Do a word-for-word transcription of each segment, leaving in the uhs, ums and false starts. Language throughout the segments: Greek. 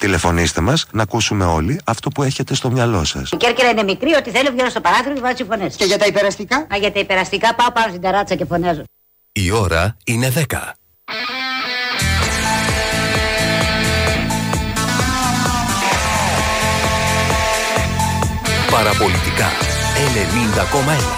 Τηλεφωνήστε μας να ακούσουμε όλοι αυτό που έχετε στο μυαλό σας. Η Κέρκυρα είναι μικρή, ό,τι θέλω βγαίνω στο παράθυρο και βάζω φωνές. Και για τα υπεραστικά? Α, για τα υπεραστικά πάω πάνω στην ταράτσα και φωνάζω. Η ώρα είναι δέκα. Παραπολιτικά ενενήντα κόμμα ένα.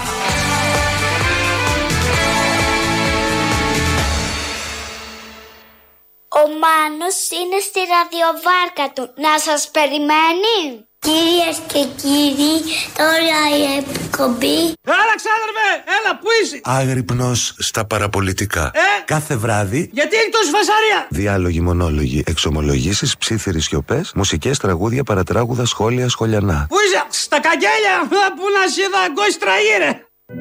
Ο Μάνος είναι στη ραδιοβάρκα του. Να σας περιμένει. Κυρίες και κύριοι, τώρα η εκπομπή. Έλα ξάδερφε, έλα, πού είσαι? Άγρυπνος στα παραπολιτικά. Ε? Κάθε βράδυ. Γιατί έχει τόση φασαρία? Διάλογοι, μονόλογοι, εξομολογήσεις, ψίθυρες σιωπές, μουσικές, τραγούδια, παρατράγουδα, σχόλια, σχολιανά. Πού είσαι? Στα καγγέλια, που να σε δαγκώσει τραγύρε.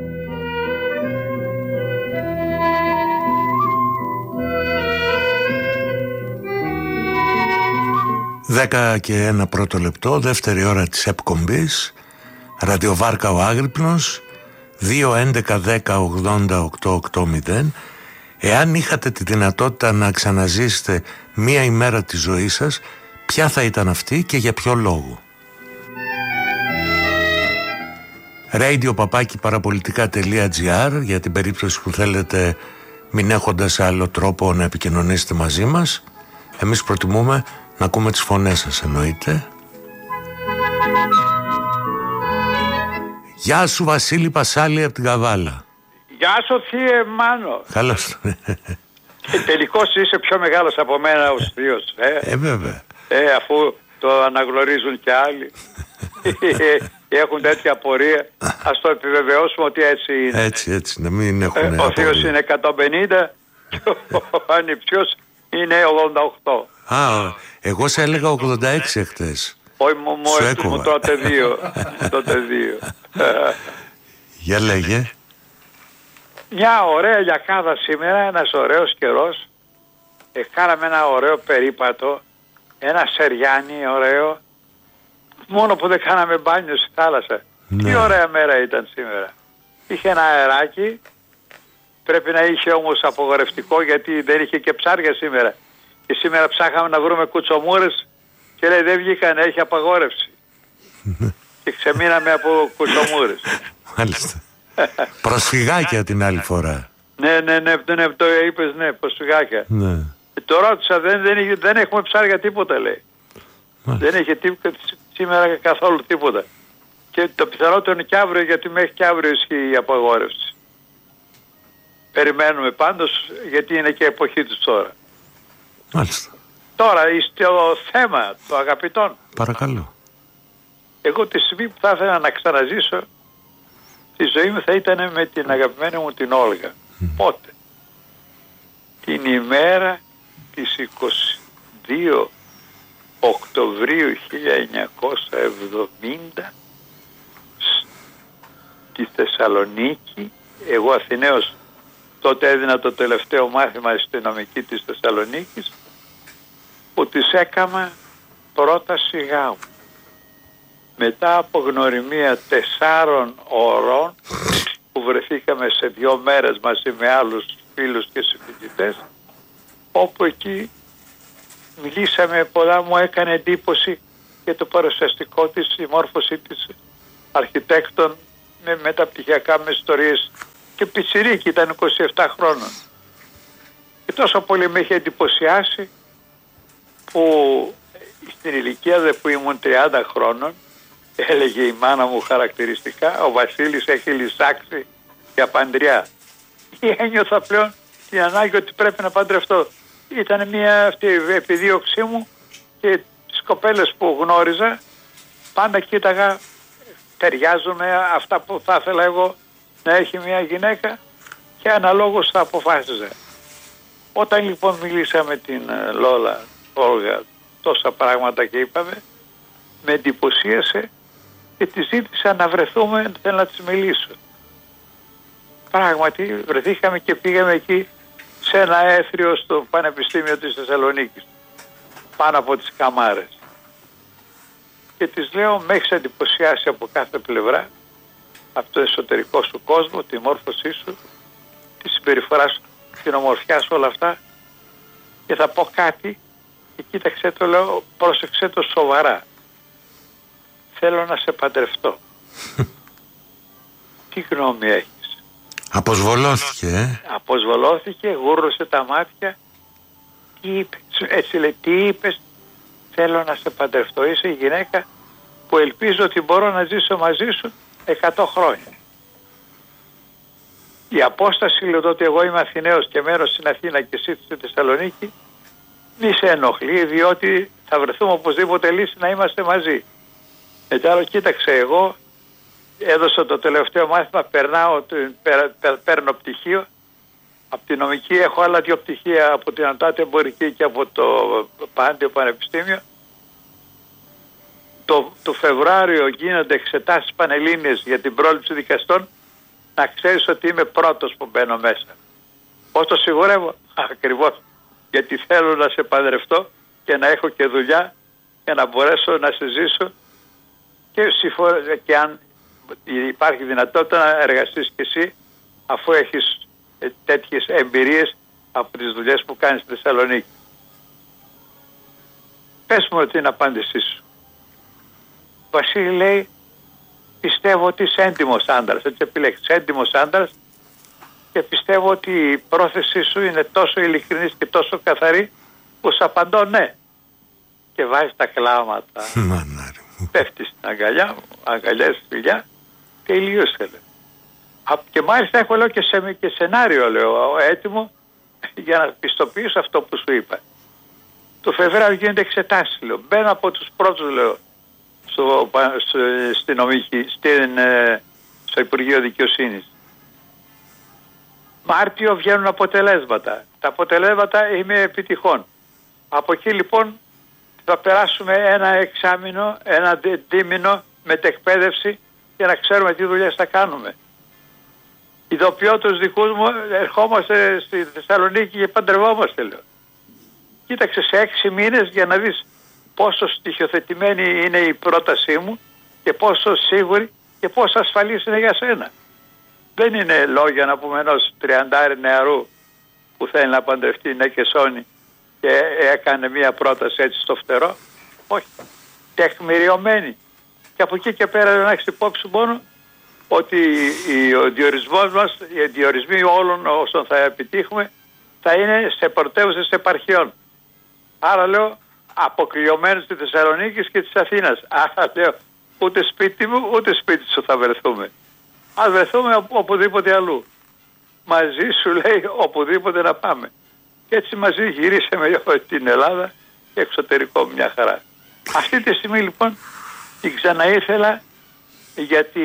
Δέκα και ένα πρώτο λεπτό, δεύτερη ώρα της εκπομπής. Ραδιοβάρκα ο Άγρυπνος, δύο έντεκα δέκα ογδόντα οκτώ ογδόντα. Εάν είχατε τη δυνατότητα να ξαναζήσετε μία ημέρα της ζωής σας, ποια θα ήταν αυτή και για ποιο λόγο? radio παπάκι παραπολιτικά τελεία gr για την περίπτωση που θέλετε, μην έχοντας άλλο τρόπο να επικοινωνήσετε μαζί μας. Εμείς προτιμούμε να ακούμε τις φωνές σας, εννοείται. Γεια σου Βασίλη Πασάλη από την Καβάλα. Γεια σου Θείο Μάνο. Καλώς. Και τελικώς είσαι πιο μεγάλος από μένα ο θείος. Ε, ε βέβαια. Ε, αφού το αναγνωρίζουν και άλλοι. Έχουν τέτοια απορία. Ας το επιβεβαιώσουμε ότι έτσι είναι. Έτσι, έτσι, να μην έχουν ε, απορία. Ο θείος είναι εκατόν πενήντα και ο ανιψιός είναι ογδόντα οκτώ. Α, εγώ σε έλεγα ογδόντα έξι χτες. Όχι, μου μου μου τότε δύο. τότε δύο. Για λέγε. Μια ωραία γιακάδα σήμερα, ένας ωραίος καιρός. Ε, κάναμε ένα ωραίο περίπατο, ένα σεριάνι ωραίο. Μόνο που δεν κάναμε μπάνιο στη θάλασσα. Ναι. Τι ωραία μέρα ήταν σήμερα. Είχε ένα αεράκι. Πρέπει να είχε όμως απογορευτικό γιατί δεν είχε και ψάρια σήμερα. Και σήμερα ψάχαμε να βρούμε κουτσομούρες και λέει δεν βγήκαν, έχει απαγόρευση. Και ξεμείναμε από κουτσομούρες. Μάλιστα. Προσφυγάκια την άλλη φορά. Ναι, ναι, ναι, ναι, το είπες, ναι, προσφυγάκια. Ναι. Το ρώτησα, δεν, δεν, δεν έχουμε ψάρια τίποτα, λέει. Μάλιστα. Δεν είχε τίποτα, σήμερα καθόλου τίποτα. Και το πιθανότερο είναι και αύριο, γιατί μέχρι και αύριο ισχύει η απαγόρευση. Περιμένουμε πάντως, γιατί είναι και εποχή τους τώρα. Μάλιστα. Τώρα, στο θέμα των αγαπητών. Παρακαλώ. Εγώ τη στιγμή που θα ήθελα να ξαναζήσω τη ζωή μου θα ήταν με την αγαπημένη μου την Όλγα. Mm. Πότε? Την ημέρα της εικοστή δεύτερη Οκτωβρίου χίλια εννιακόσια εβδομήντα στη Θεσσαλονίκη. Εγώ Αθηναίος τότε έδινα το τελευταίο μάθημα στη νομική της Θεσσαλονίκης, που της έκαμα πρόταση γάμου. Μετά από γνωριμία τεσσάρων ωρών που βρεθήκαμε σε δύο μέρες μαζί με άλλους φίλους και συμφοιτητές, όπου εκεί μιλήσαμε πολλά, μου έκανε εντύπωση για το παρουσιαστικό της, η μόρφωση της αρχιτέκτον με μεταπτυχιακά με ιστορίες και πιτσιρίκι, ήταν είκοσι επτά χρόνων. Και τόσο πολύ με είχε εντυπωσιάσει που στην ηλικία δε που ήμουν τριάντα χρόνων έλεγε η μάνα μου χαρακτηριστικά, ο Βασίλης έχει λυσάξει για παντριά. Και ένιωθα πλέον την ανάγκη ότι πρέπει να παντρευτώ. Ήταν μια αυτή επιδίωξή μου και τις κοπέλες που γνώριζα πάντα κοίταγα ταιριάζουν με αυτά που θα ήθελα εγώ να έχει μια γυναίκα και αναλόγως θα αποφάσιζα. Όταν λοιπόν μιλήσαμε με την Λόλα, Όλγα, τόσα πράγματα και είπαμε, με εντυπωσίασε και τη ζήτησα να βρεθούμε, θέλω να της μιλήσω. Πράγματι βρεθήκαμε και πήγαμε εκεί σε ένα έθριο στο Πανεπιστήμιο της Θεσσαλονίκης, πάνω από τις καμάρες. Και της λέω, με έχεις εντυπωσιάσει από κάθε πλευρά, από το εσωτερικό σου κόσμο, τη μόρφωσή σου, τη συμπεριφορά σου, την ομορφιά σου, όλα αυτά. Και θα πω κάτι Και κοίταξε, το λέω, πρόσεξε το σοβαρά. Θέλω να σε παντρευτώ. Τι γνώμη έχεις? Αποσβολώθηκε, ε? Αποσβολώθηκε, γούρωσε τα μάτια. Τι είπες? Έτσι λέει, τι είπες? Θέλω να σε παντρευτώ. Είσαι η γυναίκα που ελπίζω ότι μπορώ να ζήσω μαζί σου εκατό χρόνια. Η απόσταση, λέω, ότι εγώ είμαι Αθηναίος και μένω στην Αθήνα και εσύ στη Θεσσαλονίκη, μη σε ενοχλεί, διότι θα βρεθούμε οπωσδήποτε λύση να είμαστε μαζί. Μετά άλλο, κοίταξε, εγώ έδωσα το τελευταίο μάθημα, περνάω, παίρνω πτυχίο. Από τη νομική έχω άλλα δύο πτυχία, από την Ανωτάτη Εμπορική και από το Πάντιο Πανεπιστήμιο. Το, το Φεβρουάριο γίνονται εξετάσεις πανελλήνιες για την πρόληψη δικαστών. Να ξέρεις ότι είμαι πρώτος που μπαίνω μέσα. Πώς το σιγουρεύω? Ακριβώς γιατί θέλω να σε παντρευτώ και να έχω και δουλειά για να μπορέσω να σε ζήσω και, συμφω... και αν υπάρχει δυνατότητα να εργαστείς και εσύ, αφού έχεις τέτοιες εμπειρίες από τις δουλειές που κάνεις στη Θεσσαλονίκη. Πες μου την απάντησή σου. Βασίλη, λέει, πιστεύω ότι είσαι έντιμος άντρας, έτσι επιλέξεις, έντιμος άντρας, και πιστεύω ότι η πρόθεσή σου είναι τόσο ειλικρινής και τόσο καθαρή που σου απαντώ ναι. Και βάζεις τα κλάματα. Πέφτεις στην αγκαλιά μου, αγκαλιάζεις φιλιά, τελείωσε. Και μάλιστα έχω, λέω, και, σε, και σενάριο, λέω, έτοιμο για να πιστοποιήσω αυτό που σου είπα. Το Φεβρουάριο γίνεται εξετάσεις, λέω. Μπαίνω από τους πρώτους, λέω, στο, στο, στην νομική, στην, στο Υπουργείο Δικαιοσύνης. Μάρτιο βγαίνουν αποτελέσματα. Τα αποτελέσματα είμαι επιτυχών. Από εκεί λοιπόν θα περάσουμε ένα εξάμηνο, ένα δίμηνο μετεκπαίδευση για να ξέρουμε τι δουλειές θα κάνουμε. Ειδοποιώ τους δικούς μου, ερχόμαστε στη Θεσσαλονίκη και παντρευόμαστε, λέω. Κοίταξε, σε έξι μήνες για να δεις πόσο στοιχειοθετημένη είναι η πρότασή μου και πόσο σίγουρη και πόσο ασφαλής είναι για σένα. Δεν είναι λόγια, να πούμε, ενός τριαντάρι νεαρού που θέλει να παντρευτεί, ναι, και σώνει και έκανε μία πρόταση έτσι στο φτερό. Όχι, τεκμηριωμένη. Και από εκεί και πέρα να έχεις υπόψη μόνο ότι ο διορισμός μας, οι διορισμοί όλων όσων θα επιτύχουμε θα είναι σε πρωτεύουσες επαρχιών. Άρα, λέω, αποκλειωμένους στη Θεσσαλονίκη και της Αθήνας. Άρα, λέω, ούτε σπίτι μου ούτε σπίτι σου θα βρεθούμε. Ας βρεθούμε οπ, οπουδήποτε αλλού. Μαζί σου, λέει, οπουδήποτε να πάμε. Και έτσι μαζί γυρίσαμε την Ελλάδα και εξωτερικό μια χαρά. Αυτή τη στιγμή λοιπόν την ξαναήθελα γιατί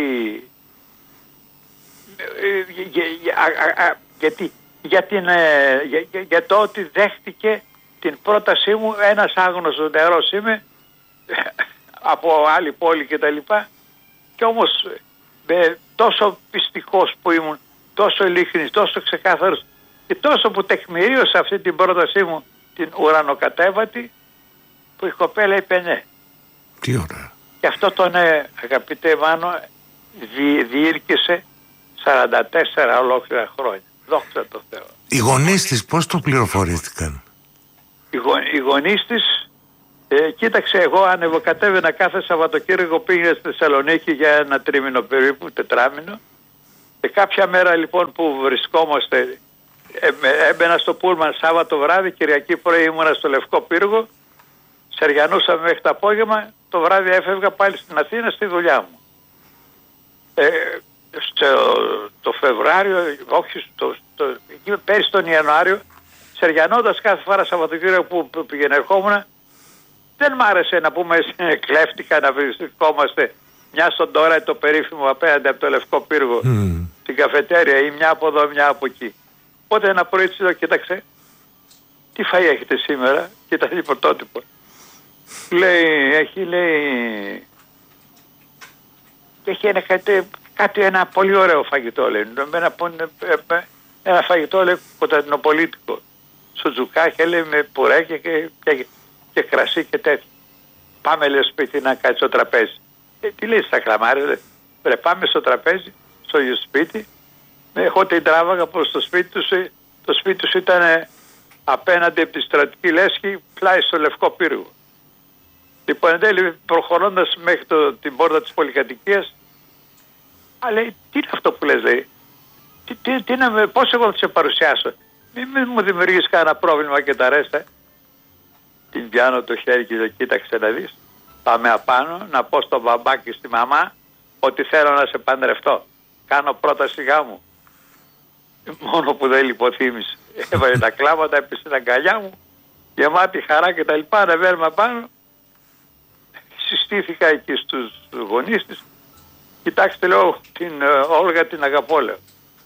για, για, γιατί, για, την, για, για το ότι δέχτηκε την πρότασή μου ένας άγνωστος νεαρός είμαι από άλλη πόλη και τα λοιπά, και όμως με τόσο πιστικός που ήμουν, τόσο ειλικρινής, τόσο ξεκάθαρος και τόσο που τεκμηρίωσα αυτή την πρότασή μου την ουρανοκατέβατη, που η κοπέλα είπε ναι. Τι ωραία. Και αυτό το ναι, αγαπητέ Μάνο, δι, διήρκησε σαράντα τέσσερα ολόκληρα χρόνια. Δόξα τω Θεώ. Οι γονείς της πώς το πληροφορήθηκαν? Οι, γο, οι γονείς της, ε, κοίταξε, εγώ ανεβοκατέβαινα κάθε Σαββατοκύριακο, πήγαινα στη Θεσσαλονίκη για ένα τρίμηνο περίπου, τετράμηνο, και κάποια μέρα λοιπόν που βρισκόμαστε, ε, έμπαινα στο πούλμαν Σάββατο βράδυ, Κυριακή πρωί ήμουνα στο Λευκό Πύργο, σεριανούσαμε μέχρι το απόγευμα, το βράδυ έφευγα πάλι στην Αθήνα στη δουλειά μου. Ε, στο, το Φεβρουάριο, όχι, στο, στο, πέρυσι τον Ιανουάριο, σεριανώντας κάθε φορά Σαββατοκύριακο που, που πήγαινε ερχόμουν, δεν μ' άρεσε να πούμε κλέφτηκα να βρισκόμαστε μια στον τώρα το περίφημο απέναντι από το Λευκό Πύργο, mm. στην καφετέρια, ή μια από εδώ μια από εκεί. Οπότε ένα πρωί της λέω, κοίταξε, τι φαΐ έχετε σήμερα? Κοίτα τι πρωτότυπο. Λέει, έχει, λέει, έχει ένα, κάτι, κάτι, ένα πολύ ωραίο φαγητό, λέει. Ένα, ένα φαγητό, λέει, κοντινοπολίτικο. Σουτζουκάκια, λέει, με πουρέκια και, και, και κρασί και τέτοια. Πάμε, λέει, σπίτι να κάτσει στο τραπέζι. Ε, τι λέει στα κλαμάρια, λέει. Ρε, πάμε στο τραπέζι, στο σπίτι. Εγώ την τράβαγα προς το σπίτι του. Το σπίτι του ήταν απέναντι από τη στρατική λέσχη πλάι στο Λευκό Πύργο. Λοιπόν, εν τέλει προχωρώντας μέχρι το, την πόρτα της πολυκατοικίας, αλλά λέει, τι είναι αυτό που λες, λέει, τι, τι, τι είναι, πώς εγώ θα σε παρουσιάσω, μην, μην μου δημιουργείς κανένα πρόβλημα και τα ρέστα. Την πιάνω το χέρι και το κοίταξε να δεις, πάμε απάνω να πω στον μπαμπά και στη μαμά ότι θέλω να σε παντρευτώ. Κάνω πρόταση γάμου. Μόνο που δεν λιποθύμησε. Έβαλε τα κλάματα, έπεσε την αγκαλιά μου, γεμάτη χαρά και τα λοιπά, ανεβαίνουμε πάνω. Συστήθηκα εκεί στους γονείς της. Κοιτάξτε, λέω, την ε, Όλγα την αγαπώ, λέω.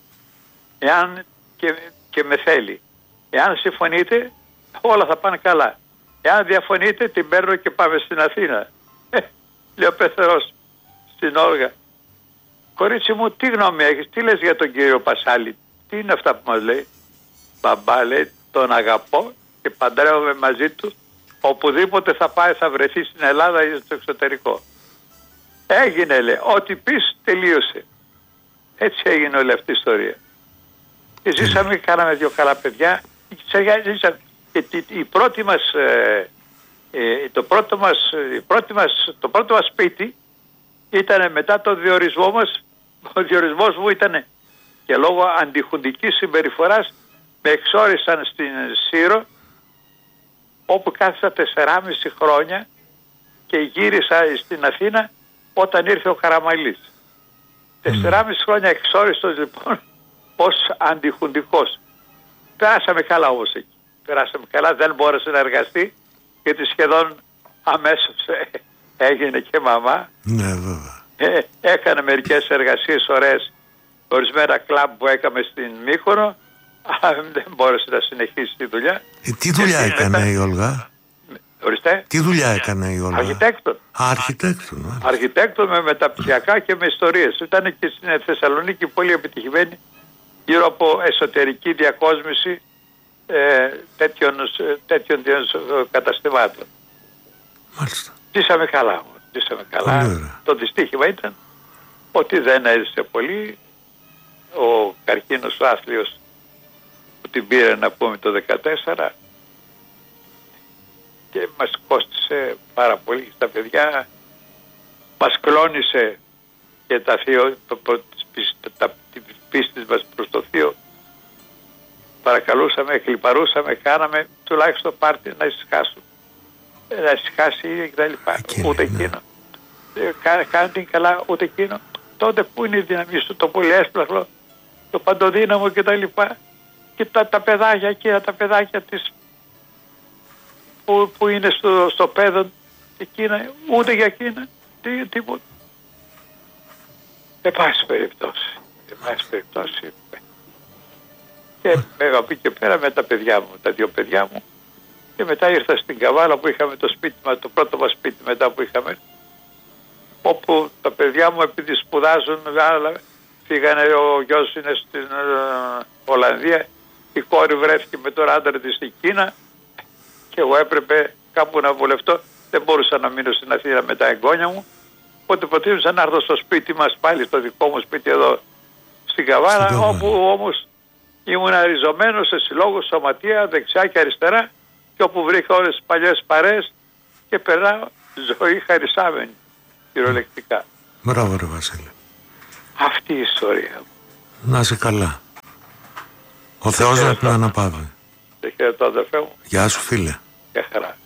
Εάν και, και με θέλει. Εάν συμφωνείτε, όλα θα πάνε καλά. Εάν διαφωνείτε, την παίρνω και πάμε στην Αθήνα. Ε, λέει ο πεθερός στην Όλγα. Κορίτσι μου, τι γνώμη έχεις, τι λες για τον κύριο Πασάλη, τι είναι αυτά που μας λέει. Μπαμπά, λέει, τον αγαπώ και παντρεύομαι μαζί του. Οπουδήποτε θα πάει θα βρεθεί στην Ελλάδα ή στο εξωτερικό. Έγινε, λέει, ό,τι πεις τελείωσε. Έτσι έγινε όλη αυτή η ιστορία. Και ζήσαμε, κάναμε δύο καλά παιδιά. Ζήσαμε. Και η πρώτη μας, ε, ε, το, πρώτο μας, η πρώτη μας, το πρώτο μας σπίτι ήταν μετά τον διορισμό μας. Ο διορισμός μου ήταν και λόγω αντιχουντικής συμπεριφοράς με εξόρισαν στην Σύρο, όπου κάθισα τεσσεράμιση χρόνια και γύρισα στην Αθήνα όταν ήρθε ο Καραμαλής. Mm. Τεσσεράμιση χρόνια εξόριστος λοιπόν ως αντιχουντικός. Περάσαμε καλά όμως εκεί. Περάσαμε καλά, δεν μπόρεσε να εργαστεί γιατί σχεδόν αμέσως έγινε και μαμά. Ναι, βέβαια. Ε, έκανε μερικές εργασίες ωραίες, ορισμένα κλαμπ που έκαμε στην Μύκονο, αλλά δεν μπόρεσε να συνεχίσει τη δουλειά. Ε, τι δουλειά και έκανε μετά... η Όλγα? Ορίστε. Τι δουλειά έκανε η Όλγα? Αρχιτέκτον. Αρχιτέκτον. Αρχιτέκτον με μεταπτυχιακά και με ιστορίες. Ήταν και στην Θεσσαλονίκη πολύ επιτυχημένη γύρω από εσωτερική διακόσμηση ε, τέτοιων, τέτοιων καταστημάτων. Μάλιστα. Ζήσαμε καλά. Ζήσαμε καλά. Το δυστύχημα ήταν ότι δεν έζησε πολύ. Ο καρκίνος ο άθλιος που την πήρε να πούμε το δεκατέσσερα και μας κόστισε πάρα πολύ στα παιδιά, μας κλώνησε και τα θείο, τα πίστης μας προς το θείο. Παρακαλούσαμε, χλιπαρούσαμε, κάναμε τουλάχιστον πάρτι να ησυχάσουν, να ησυχάσει και τα λοιπά. Εκείνη, ούτε ναι. εκείνο Κα, κάνει την καλά, ούτε εκείνο. Τότε που είναι η δύναμη σου, το πολυέσπλαχνο, το παντοδύναμο και τα λοιπά. Και τα, τα παιδάκια εκείνα, τα παιδάκια της που, που είναι στο, στο παιδόν εκείνα, ούτε για εκείνα, τι, τίποτα. Δεν πάση περιπτώσει. Δεν πάση περιπτώσει. Και με πει και πέρα με τα παιδιά μου, τα δύο παιδιά μου. Και μετά ήρθα στην Καβάλα που είχαμε το σπίτι μας, το πρώτο μας σπίτι μετά που είχαμε, όπου τα παιδιά μου επειδή σπουδάζουν, άλλα, φύγανε, ο γιος είναι στην ε, Ολλανδία, η κόρη βρέθηκε με τον άντρα της στην Κίνα και εγώ έπρεπε κάπου να βολευτώ, δεν μπορούσα να μείνω στην Αθήνα με τα εγγόνια μου, οπότε προτίμησα να έρθω στο σπίτι μας πάλι, στο δικό μου σπίτι εδώ στην Καβάλα, στην όπου όμως ήμουν ριζωμένος σε συλλόγους, σωματεία, δεξιά και αριστερά και όπου βρήκα όλες τις παλιές παρέες και περνάω ζωή χαρισάμενη, κυριολεκτικά. Μπράβο ρε Βασίλη. Αυτή η ιστορία μου. Να είσαι καλά. Ο Θεός να την αναπαύει. Σε χαιρετώ αδερφέ μου. Γεια σου φίλε. Γεια χαρά.